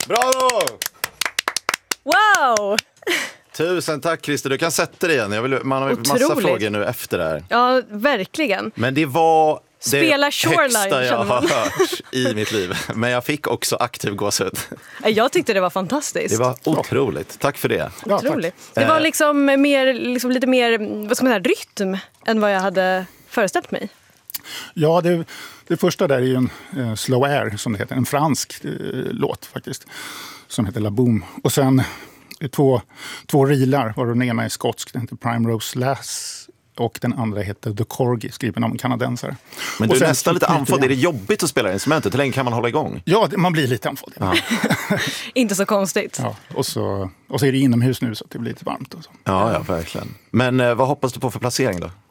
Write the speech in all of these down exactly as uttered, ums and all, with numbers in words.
Bravo! Wow! Tusen tack Christer, du kan sätta dig igen. Jag vill, man har Otroligt. massa frågor nu efter det här. Ja, verkligen. Men det var det Spela Shoreline, högsta jag känner har man. hört i mitt liv. Men jag fick också aktiv gåshud. Jag tyckte det var fantastiskt. Det var otroligt. Tack för det. Ja, Otroligt. tack. Det var liksom, mer, liksom lite mer, vad ska man säga, rytm än vad jag hade föreställt mig. Ja, det, det första där är ju en eh, Slow Air, som det heter. En fransk eh, låt faktiskt, som heter La Boom. Och sen eh, två, två reelar, var den ena är skotsk, den heter Primrose Lass. Och den andra heter The Corgi, skriven av en kanadensare. Men och du är sen nästan lite knyter andfådd. jag- Är det jobbigt att spela instrumentet? Hur länge kan man hålla igång? Ja, det- man blir lite andfådd. Ja. Inte så konstigt. Ja, och, så, och så är det inomhus nu så att det blir lite varmt. Och så. Ja, ja, verkligen. Men eh, vad hoppas du på för placering då?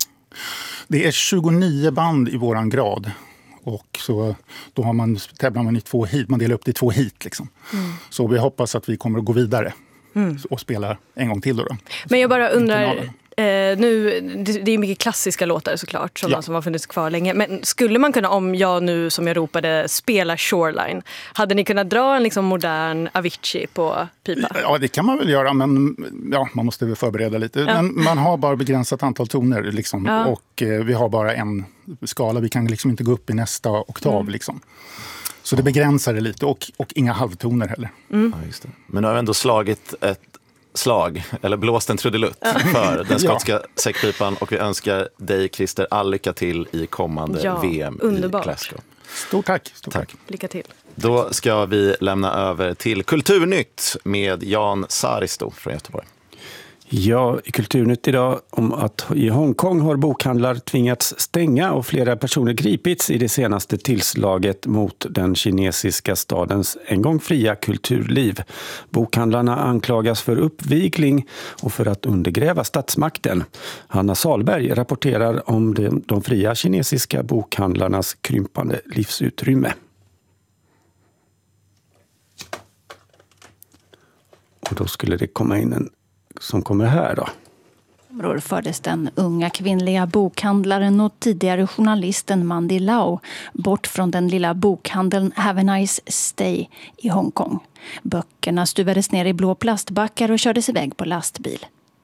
Det är tjugonio band i våran grad. Och så, då har man, tävlar man i två hit. Man delar upp det i två hit. Liksom. Mm. Så vi hoppas att vi kommer att gå vidare mm. och spela en gång till. Då då. Men jag bara undrar, Finalen. eh, nu, det, det är mycket klassiska låtar såklart, sådana Ja. som har funnits kvar länge. Men skulle man kunna, om jag nu som jag ropade, spela Shoreline, hade ni kunnat dra en liksom modern Avicii på pipa? Ja, det kan man väl göra, men ja, man måste väl förbereda lite. Ja. Men man har bara begränsat antal toner liksom, Ja. och eh, vi har bara en skala. Vi kan liksom inte gå upp i nästa oktav. Mm. Liksom. Så det begränsar det lite, och, och inga halvtoner heller. Mm. Ja, just det. Men du har ändå slagit ett slag, eller blåst en trudelutt för den skotska säckpipan, och vi önskar dig Christer all lycka till i kommande Ja, V M underbart. i Glasgow. Stort tack. Stort Tack. tack. Lycka till. Då ska vi lämna över till Kulturnytt med Jan Saristo från Göteborg. Ja, i Kulturnytt idag om att i Hongkong har bokhandlar tvingats stänga och flera personer gripits i det senaste tillslaget mot den kinesiska stadens en gång fria kulturliv. Bokhandlarna anklagas för uppvigling och för att undergräva statsmakten. Hanna Salberg rapporterar om de, de fria kinesiska bokhandlarnas krympande livsutrymme. Och då skulle det komma in en som kommer här då. År fördes den unga kvinnliga bokhandlaren och tidigare journalisten Mandy Lau bort från den lilla bokhandeln Have a Nice Stay i Hongkong. Böckerna stuvades ner i blå plastbackar och kördes iväg på lastbil.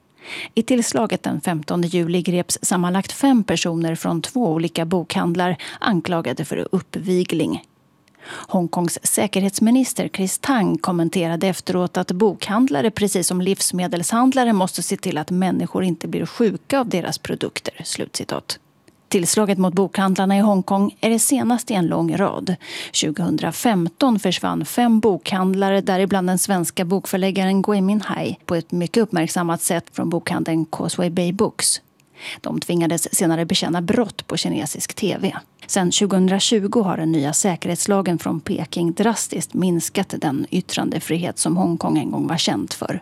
I tillslaget den femtonde juli greps sammanlagt fem personer från två olika bokhandlar anklagade för uppvigling. Hongkongs säkerhetsminister Chris Tang kommenterade efteråt att bokhandlare precis som livsmedelshandlare måste se till att människor inte blir sjuka av deras produkter. Slutcitat. Tillslaget mot bokhandlarna i Hongkong är det senaste i en lång rad. tjugohundrafemton försvann fem bokhandlare, däribland den svenska bokförläggaren Gui Minhai, på ett mycket uppmärksammat sätt från bokhandeln Causeway Bay Books. De tvingades senare bekänna brott på kinesisk tv. Sedan tjugohundratjugo har den nya säkerhetslagen från Peking drastiskt minskat den yttrandefrihet som Hongkong en gång var känt för.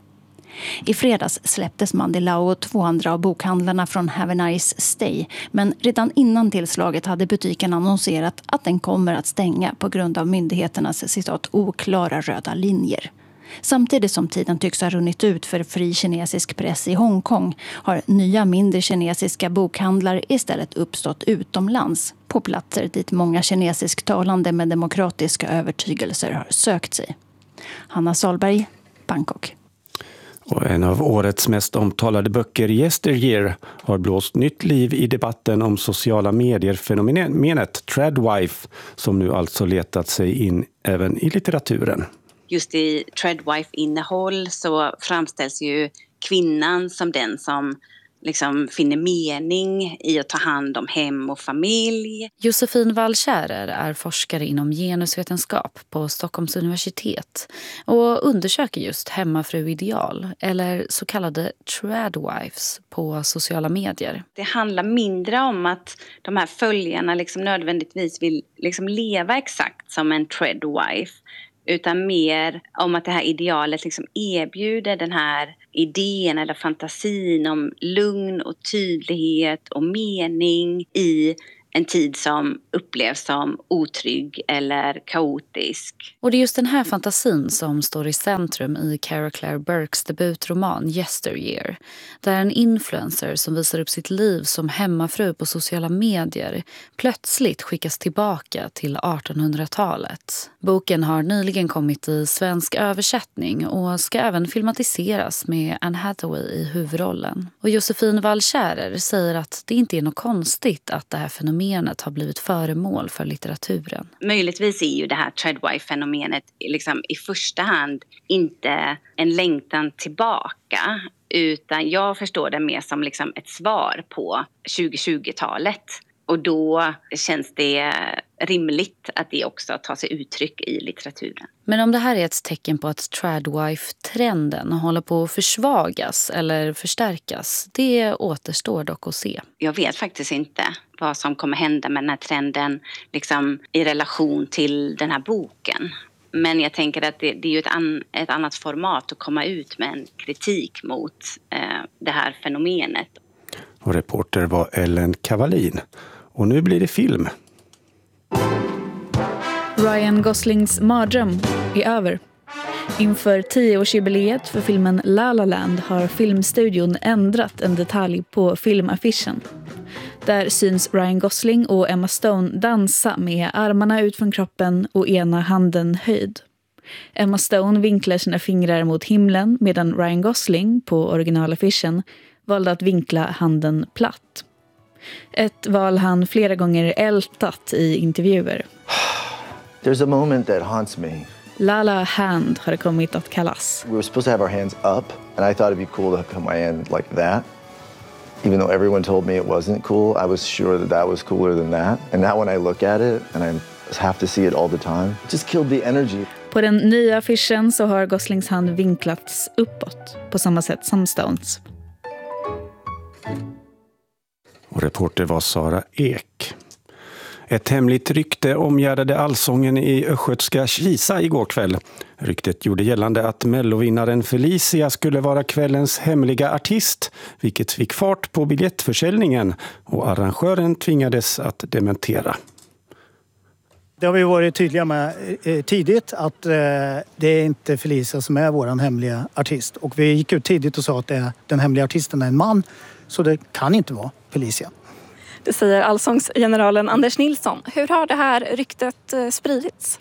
I fredags släpptes Mandy Lau och två andra av bokhandlarna från Have a Nice Stay, men redan innan tillslaget hade butiken annonserat att den kommer att stänga på grund av myndigheternas citat oklara röda linjer. Samtidigt som tiden tycks ha runnit ut för fri kinesisk press i Hongkong har nya mindre kinesiska bokhandlar istället uppstått utomlands på platser dit många kinesisktalande med demokratiska övertygelser har sökt sig. Hanna Salberg, Bangkok. Och en av årets mest omtalade böcker, Yesteryear, har blåst nytt liv i debatten om sociala medier-fenomenet Tradwife, som nu alltså letat sig in även i litteraturen. Just i Tradwife-innehåll så framställs ju kvinnan som den som liksom finner mening i att ta hand om hem och familj. Josefin Wallkjärer är forskare inom genusvetenskap på Stockholms universitet och undersöker just hemmafruideal eller så kallade tradwives på sociala medier. Det handlar mindre om att de här följarna liksom nödvändigtvis vill liksom leva exakt som en tradwife, utan mer om att det här idealet liksom erbjuder den här idén eller fantasin om lugn och tydlighet och mening i en tid som upplevs som otrygg eller kaotisk. Och det är just den här fantasin som står i centrum i Cara Claire Burkes debutroman Yesteryear. Där en influencer som visar upp sitt liv som hemmafru på sociala medier plötsligt skickas tillbaka till artonhundratalet. Boken har nyligen kommit i svensk översättning och ska även filmatiseras med Anne Hathaway i huvudrollen. Och Josefin Wall-Kjærer säger att det inte är något konstigt att det här fenomenet har blivit föremål för litteraturen. Möjligtvis är ju det här treadwife-fenomenet liksom i första hand inte en längtan tillbaka, utan jag förstår det mer som liksom ett svar på tjugohundratjugotalet. Och då känns det rimligt att det också tar sig uttryck i litteraturen. Men om det här är ett tecken på att tradwife-trenden håller på att försvagas eller förstärkas, det återstår dock att se. Jag vet faktiskt inte vad som kommer hända med den här trenden liksom, i relation till den här boken. Men jag tänker att det, det är ju ett, an, ett annat format att komma ut med en kritik mot eh, det här fenomenet. Och reporter var Ellen Cavallin. Och nu blir det film. Ryan Goslings mardröm är över. Inför tioårsjubileet för filmen La La Land har filmstudion ändrat en detalj på filmaffischen. Där syns Ryan Gosling och Emma Stone dansa med armarna ut från kroppen och ena handen höjd. Emma Stone vinklar sina fingrar mot himlen medan Ryan Gosling på originalaffischen valde att vinkla handen platt. Ett val han flera gånger ältat i intervjuer. There's a moment that haunts me. La La Hand har det kommit att kallas. We were supposed to have our hands up, and I thought it'd be cool to put my hand like that. Even though everyone told me it wasn't cool, I was sure that that was cooler than that. And now when I look at it, and I have to see it all the time, it just killed the energy. På den nya affischen så har Goslings hand vinklats uppåt, på samma sätt som Stones. Och reporter var Sara Ek. Ett hemligt rykte omgärdade allsången i östgötska Kisa igår kväll. Ryktet gjorde gällande att mellovinnaren Felicia skulle vara kvällens hemliga artist, vilket fick fart på biljettförsäljningen och arrangören tvingades att dementera. Det har vi varit tydliga med tidigt att det är inte Felicia som är vår hemliga artist. Och vi gick ut tidigt och sa att det är, den hemliga artisten är en man, så det kan inte vara Felicia. Det säger allsångsgeneralen Anders Nilsson. Hur har det här ryktet spridits?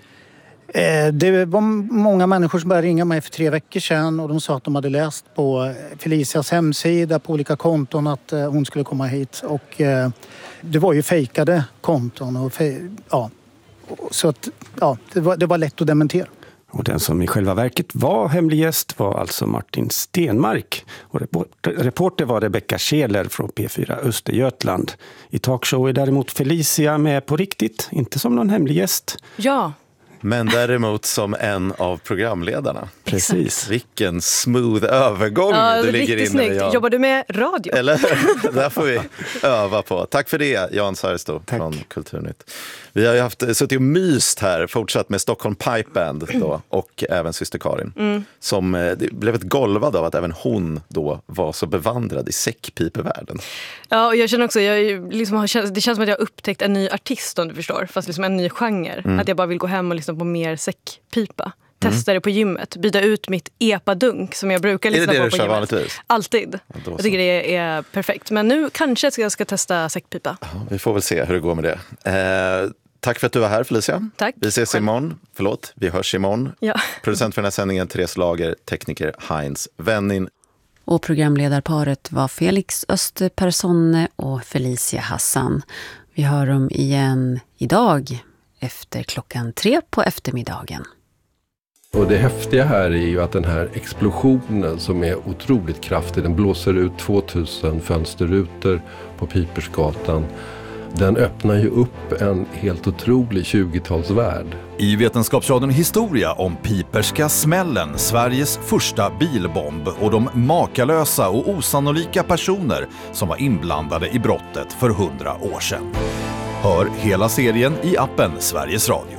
Det var många människor som började ringa mig för tre veckor sedan och de sa att de hade läst på Felicias hemsida på olika konton att hon skulle komma hit. Och det var ju fejkade konton och fej- ja, så att, ja, det var, det var lätt att dementera. Och den som i själva verket var hemlig gäst var alltså Martin Stenmark. Och reporter, reporter var Rebecca Scheler från P fyra Östergötland. I talkshow är däremot Felicia med på riktigt, inte som någon hemlig gäst. Ja. Men däremot som en av programledarna. Precis. Vilken smooth övergång Ja, du ligger in i. Jobbar du med radio? Eller? Där får vi öva på. Tack för det, Jan Sarsto från Kulturnytt. Vi har ju haft, suttit och myst här, fortsatt med Stockholm Pipe Band då, och även syster Karin. Mm. Som det blev ett golvad av att även hon då var så bevandrad i säckpipevärlden. Ja, och jag känner också, jag liksom har, det känns som att jag har upptäckt en ny artist, om du förstår. Fast liksom en ny genre. Mm. Att jag bara vill gå hem och lyssna på mer säckpipa. Testa mm. det på gymmet. Byta ut mitt epa-dunk som jag brukar lyssna på på gymmet. Är det det du kör vanligtvis? Alltid. Ja, jag tycker det är perfekt. Men nu kanske jag ska testa säckpipa. Ja, vi får väl se hur det går med det. Eh, tack för att du var här, Felicia. Tack. Vi ses imorgon. Förlåt, vi hörs imorgon. Ja. Producent för den här sändningen, Therese Lager. Tekniker, Heinz Wennin. Och programledarparet var Felix Österpersonne och Felicia Hassan. Vi hör dem igen idag efter klockan tre på eftermiddagen. Och det häftiga här är ju att den här explosionen som är otroligt kraftig, den blåser ut tvåtusen fönsterrutor på Pipersgatan. Den öppnar ju upp en helt otrolig tjugotalsvärld. I Vetenskapsradion Historia om Piperska smällen, Sveriges första bilbomb och de makalösa och osannolika personer som var inblandade i brottet för hundra år sedan. Hör hela serien i appen Sveriges Radio.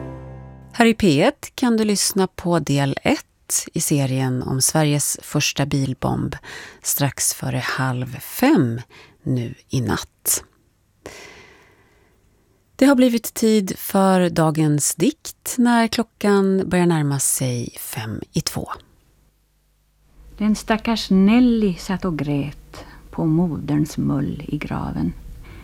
Här i P ett kan du lyssna på del ett i serien om Sveriges första bilbomb strax före halv fem nu i natt. Det har blivit tid för dagens dikt när klockan börjar närma sig fem i två. Den stackars Nelly satt och grät på moderns mull i graven.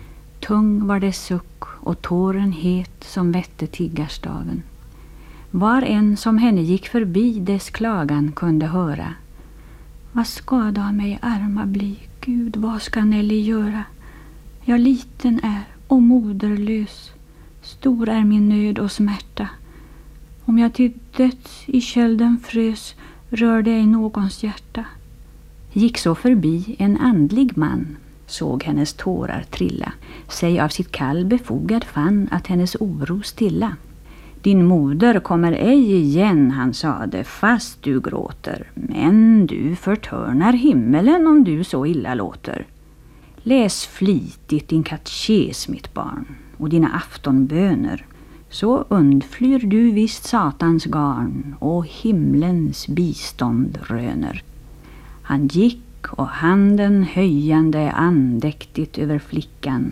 Tung var dess suck och tåren het som vette tiggarstaven. Var en som henne gick förbi dess klagan kunde höra. Vad skada av mig arma bli, Gud, vad ska Nelly göra? Jag liten är och moderlös, stor är min nöd och smärta. Om jag till döds i kölden frös, rörde ej någons hjärta. Gick så förbi en andlig man, såg hennes tårar trilla, sig av sitt kall befogad fann att hennes oro stilla. Din moder kommer ej igen, han sade, fast du gråter, men du förtörnar himmelen om du så illa låter. Läs flitigt din katekes, mitt barn, och dina aftonböner, så undflyr du visst satans garn och himlens bistånd röner. Han gick och handen höjande andäktigt över flickan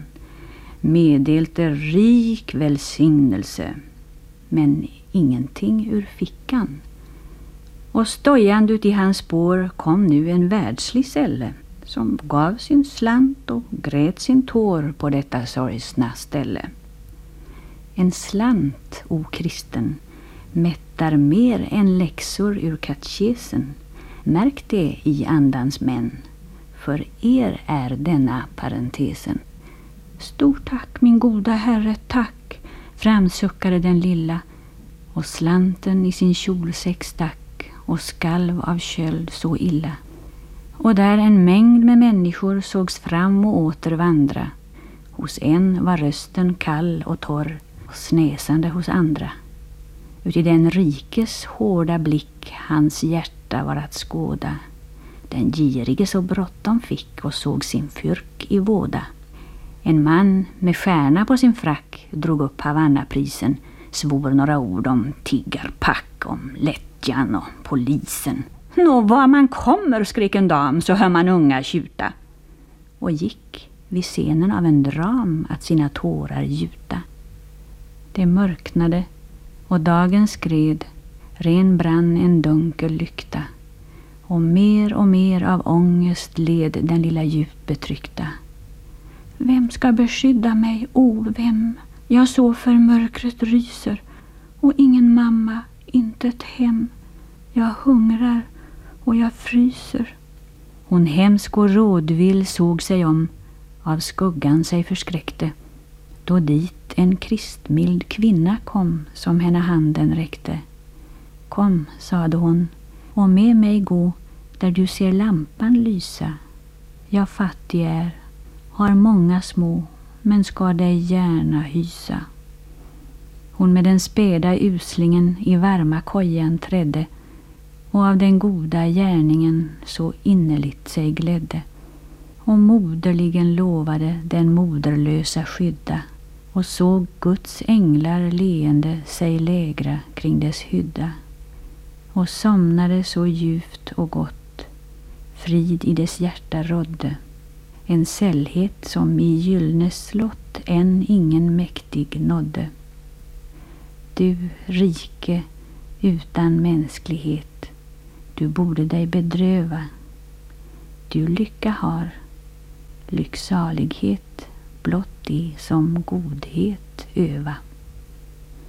meddelte rik välsignelse, men ingenting ur fickan. Och stojande ut i hans spår kom nu en världslig sälle som gav sin slant och grät sin tår på detta sorgsna ställe. En slant, o kristen, mättar mer än läxor ur katekesen. Märk det i andans män, för er är denna parentesen. Stort tack, min goda herre, tack, framsuckade den lilla, och slanten i sin kjolsäck stack och skalv av köld så illa. Och där en mängd med människor sågs fram och åter vandra. Hos en var rösten kall och torr och snäsande hos andra. Uti den rikes hårda blick hans hjärta var att skåda. Den girige så bråttom fick och såg sin fyrk i våda. En man med stjärna på sin frack drog upp Havanna-prisen, svor några ord om tiggarpack, om lättjan och polisen. Nå, var man kommer, skrek en dam, så hör man unga tjuta. Och gick vid scenen av en dram att sina tårar gjuta. Det mörknade och dagen skred, ren brann en dunkel lykta. Och mer och mer av ångest led den lilla djupt betryckta. Vem ska beskydda mig, o vem? Jag så för mörkret ryser, och ingen mamma, inte ett hem. Jag hungrar och jag fryser. Hon hemsk och rådvill såg sig om, av skuggan sig förskräckte, då dit en kristmild kvinna kom som henne handen räckte. Kom, sade hon, och med mig gå där du ser lampan lysa. Jag fattig är, har många små, men ska dig gärna hysa. Hon med den späda uslingen i varma kojan trädde, och av den goda gärningen så innerligt sig glädde. Och moderligen lovade den moderlösa skydda, och såg Guds änglar leende sig lägra kring dess hydda. Och somnade så djupt och gott, frid i dess hjärta rådde, en sällhet som i gyllne slott än ingen mäktig nådde. Du rike utan mänsklighet, du borde dig bedröva. Du lycka har, lycksalighet blott det som godhet öva.